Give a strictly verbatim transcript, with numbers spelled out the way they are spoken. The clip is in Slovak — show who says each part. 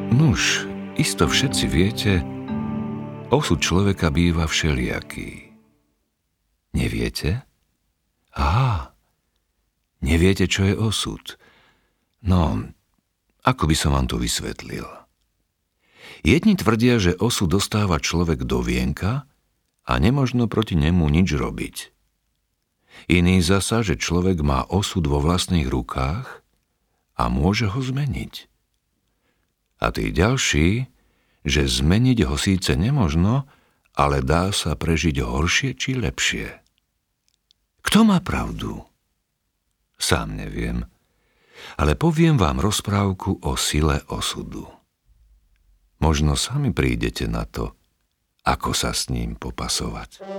Speaker 1: Nuž, isto všetci viete, osud človeka býva všelijaký. Neviete? Á, neviete, čo je osud. No, ako by som vám to vysvetlil? Jedni tvrdia, že osud dostáva človek do vienka a nemožno proti nemu nič robiť. Iní zasa, že človek má osud vo vlastných rukách a môže ho zmeniť. A tí ďalší, že zmeniť ho síce nemožno, ale dá sa prežiť horšie či lepšie. Kto má pravdu? Sám neviem, ale poviem vám rozprávku o sile osudu. Možno sami prídete na to, ako sa s ním popasovať.